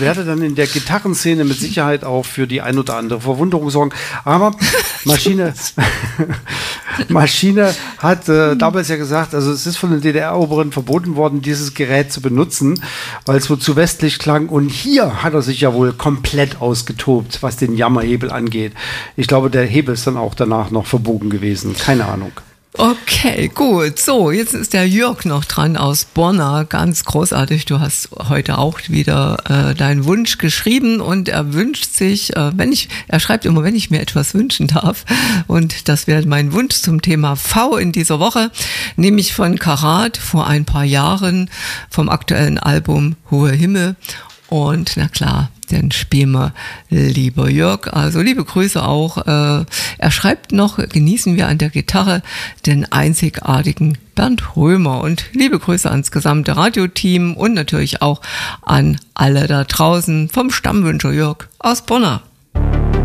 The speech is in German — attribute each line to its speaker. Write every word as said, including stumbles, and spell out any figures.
Speaker 1: werde dann in der Gitarrenszene mit Sicherheit auch für die ein oder andere Verwunderung sorgen. Aber Maschine, Maschine hat äh, damals ja gesagt, also es ist von den D D R-Oberen verboten worden, dieses Gerät zu benutzen, weil es wohl zu westlich klang. Und hier hat er sich ja wohl komplett ausgetobt, was den Jammerhebel angeht. Ich glaube, der Hebel ist dann auch danach noch verbogen gewesen. Keine Ahnung.
Speaker 2: Okay, gut. So, jetzt ist der Jörg noch dran aus Borna. Ganz großartig. Du hast heute auch wieder äh, deinen Wunsch geschrieben und er wünscht sich, äh, wenn ich, er schreibt immer, wenn ich mir etwas wünschen darf. Und das wäre mein Wunsch zum Thema V in dieser Woche, nämlich von Karat vor ein paar Jahren vom aktuellen Album Hohe Himmel. Und na klar, den spielen wir, lieber Jörg. Also liebe Grüße auch. Äh, er schreibt noch, genießen wir an der Gitarre den einzigartigen Bernd Römer. Und liebe Grüße ans gesamte Radioteam und natürlich auch an alle da draußen vom Stammwünscher Jörg aus Borna.